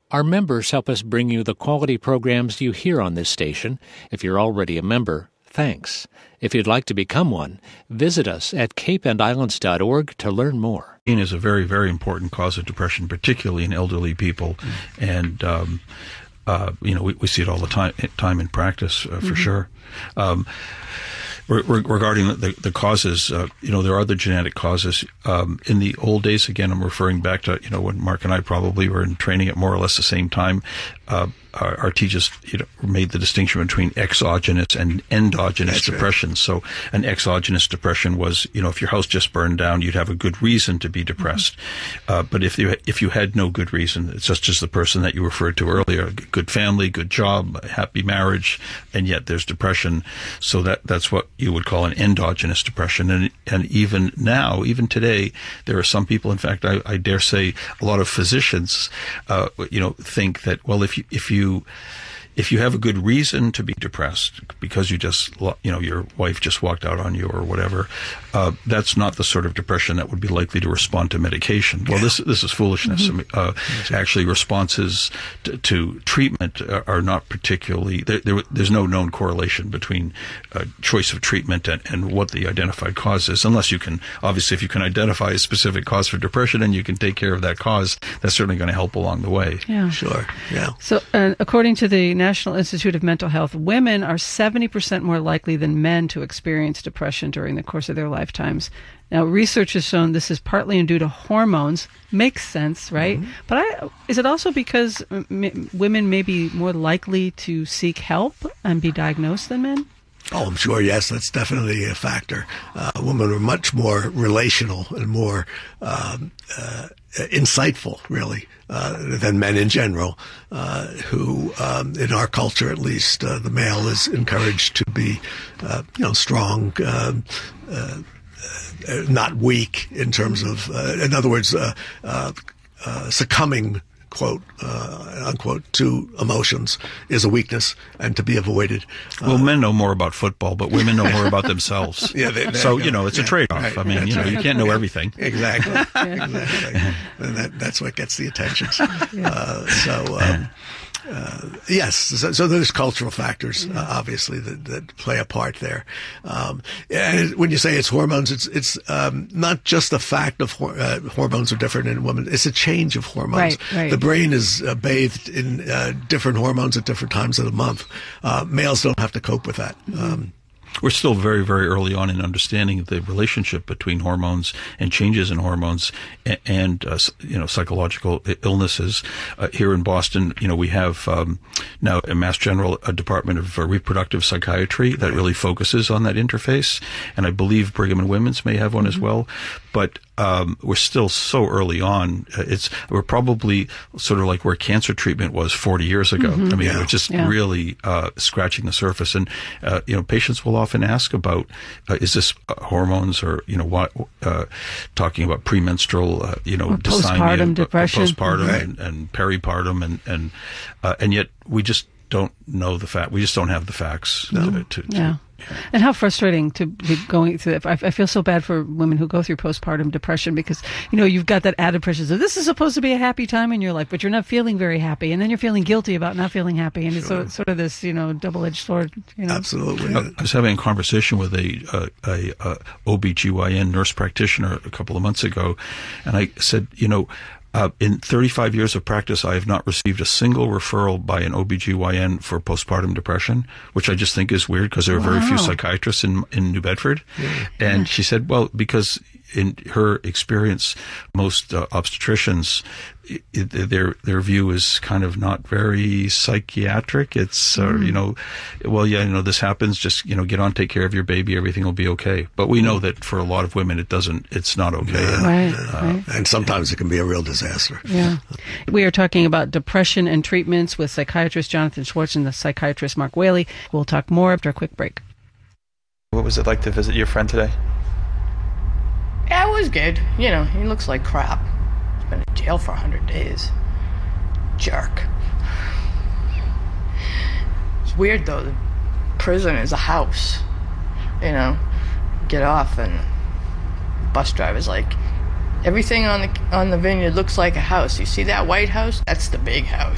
Our members help us bring you the quality programs you hear on this station. If you're already a member, thanks. If you'd like to become one, visit us at capeandislands.org to learn more. Pain is a very, very important cause of depression, particularly in elderly people. And, we see it all the time in practice, for sure. Regarding the causes, there are other genetic causes. In the old days, again, I'm referring back to, when Mark and I probably were in training at more or less the same time. Our teachers, made the distinction between exogenous and endogenous depression. Right. So an exogenous depression was, if your house just burned down, you'd have a good reason to be depressed. But if you had no good reason, it's just as the person that you referred to earlier, good family, good job, happy marriage, and yet there's depression. So that's what you would call an endogenous depression. And even now, even today, there are some people, in fact, I dare say a lot of physicians, think that, well, if you have a good reason to be depressed because you just, your wife just walked out on you or whatever, that's not the sort of depression that would be likely to respond to medication. Well, this is foolishness. Actually, responses to treatment are not particularly, there's no known correlation between choice of treatment and what the identified cause is, unless you can, obviously, if you can identify a specific cause for depression and you can take care of that cause, that's certainly going to help along the way. Yeah. Sure. Yeah. So, according to the National Institute of Mental Health, women are 70% more likely than men to experience depression during the course of their lifetimes. Now, research has shown this is partly due to hormones. Makes sense, right? Mm-hmm. But is it also because women may be more likely to seek help and be diagnosed than men? Oh, I'm sure, yes, that's definitely a factor. Women are much more relational and more insightful, really, than men in general, who, in our culture at least, the male is encouraged to be, strong, not weak in terms of, in other words, succumbing, quote, unquote, to emotions is a weakness and to be avoided. Well, men know more about football, but women know more about themselves. So, it's a trade-off. Right, I mean, you can't know everything. Exactly. Exactly. And that's what gets the attention. Yes. So there's cultural factors, obviously, that play a part there. And when you say it's hormones, it's not just the fact of hormones are different in women. It's a change of hormones. Right. The brain is bathed in different hormones at different times of the month. Males don't have to cope with that. We're still very, very early on in understanding the relationship between hormones and changes in hormones and psychological illnesses. Here in Boston, we have now at Mass General a Department of Reproductive Psychiatry that really focuses on that interface, and I believe Brigham and Women's may have one as well. But we're still so early on. We're probably sort of like where cancer treatment was 40 years ago. I mean, we're just really scratching the surface. And patients will often ask about is this hormones or talking about premenstrual postpartum depression, postpartum and peripartum and yet we just don't know the fact. We just don't have the facts. And how frustrating to be going through that. I feel so bad for women who go through postpartum depression because, you've got that added pressure. So this is supposed to be a happy time in your life, but you're not feeling very happy. And then you're feeling guilty about not feeling happy. And it's sort of this, double-edged sword. Absolutely. I was having a conversation with a OBGYN nurse practitioner a couple of months ago. And I said, in 35 years of practice, I have not received a single referral by an OBGYN for postpartum depression, which I just think is weird because there are very few psychiatrists in New Bedford. And she said, well, because in her experience, most obstetricians, their view is kind of not very psychiatric. It's, this happens. Just, get on, take care of your baby. Everything will be okay. But we know that for a lot of women, it's not okay. Right. And sometimes it can be a real disaster. Yeah. We are talking about depression and treatments with psychiatrist Jonathan Schwartz and the psychiatrist Mark Whaley. We'll talk more after a quick break. What was it like to visit your friend today? Yeah, it was good. He looks like crap. He's been in jail for 100 days. Jerk. It's weird, though. The prison is a house. Get off and the bus driver's like, everything on the vineyard looks like a house. You see that white house? That's the big house.